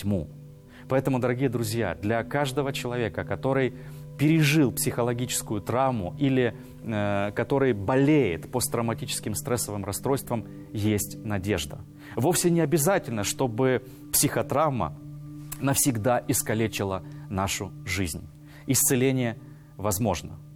тьму. Поэтому, дорогие друзья, для каждого человека, который пережил психологическую травму или который болеет посттравматическим стрессовым расстройством, есть надежда. Вовсе не обязательно, чтобы психотравма навсегда искалечила нашу жизнь. Исцеление возможно.